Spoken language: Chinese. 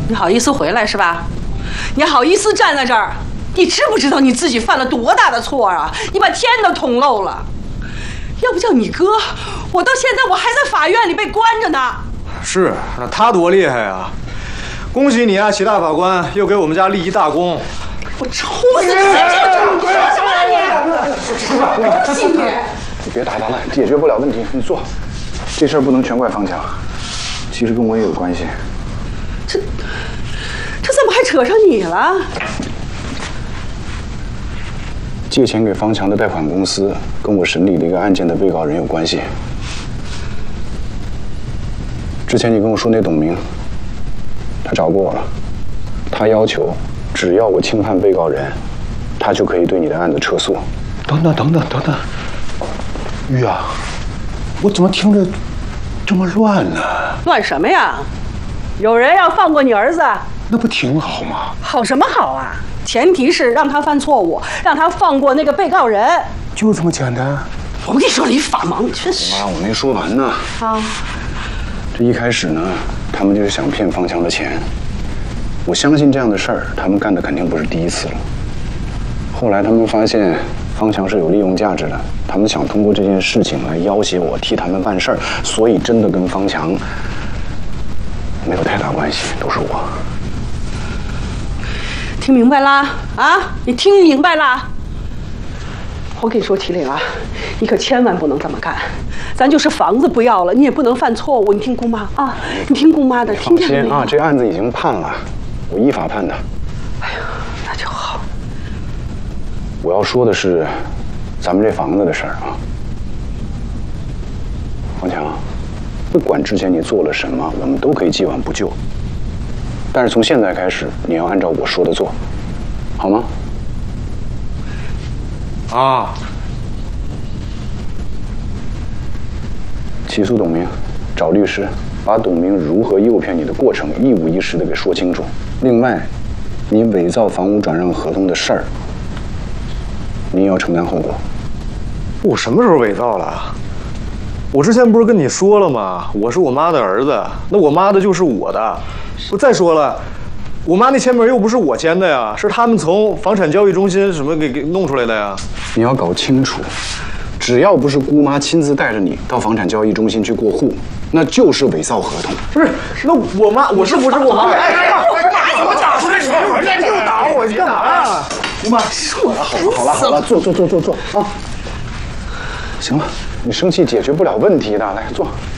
你好意思回来是吧？你好意思站在这儿？你知不知道你自己犯了多大的错啊？你把天都捅漏了。要不叫你哥，我到现在我还在法院里被关着呢。 是，那他多厉害啊！恭喜你啊，齐大法官，又给我们家立一大功。 我抽死你！我信你！ 你别打他了，解决不了问题，你坐。这事儿不能全怪方强，其实跟我也有关系。 这怎么还扯上你了？ 借钱给方强的贷款公司跟我审理的一个案件的被告人有关系。之前你跟我说那董明，他找过我了，他要求只要我轻判被告人，他就可以对你的案子撤诉。 等等，玉啊，我怎么听着这么乱呢？ 乱什么呀？有人要放过你儿子， 那不挺好吗？ 好什么好啊？前提是让他犯错误，让他放过那个被告人， 就这么简单。 我跟你说，你法盲，真是。 妈，我没说完呢。 啊， 这一开始呢，他们就是想骗方强的钱。我相信这样的事儿，他们干的肯定不是第一次了。后来他们发现方强是有利用价值的，他们想通过这件事情来要挟我，替他们办事儿，所以真的跟方强没有太大关系，都是我。 听明白啦？啊，你听明白啦？我跟你说，麒麟啊，你可千万不能这么干。咱就是房子不要了，你也不能犯错误。你听姑妈啊，你听姑妈的，听见没有？ 放心啊，这案子已经判了，我依法判的。 哎呀，那就好。 我要说的是，咱们这房子的事儿啊，方强，不管之前你做了什么，我们都可以既往不咎。但是从现在开始，你要按照我说的做，好吗？ 啊！ 起诉董明，找律师把董明如何诱骗你的过程一五一十的给说清楚。另外，你伪造房屋转让合同的事儿，你也要承担后果。 我什么时候伪造了？我之前不是跟你说了吗？我是我妈的儿子，那我妈的就是我的。不，再说了，我妈那签名又不是我签的呀，是他们从房产交易中心什么给弄出来的呀。 你要搞清楚，只要不是姑妈亲自带着你到房产交易中心去过户，那就是伪造合同。 不是，那我妈，我是不是我妈？ 我打出来什么？你就打我，你干嘛呀？ 姑妈，好了，坐啊！行了，你生气解决不了问题的，来坐。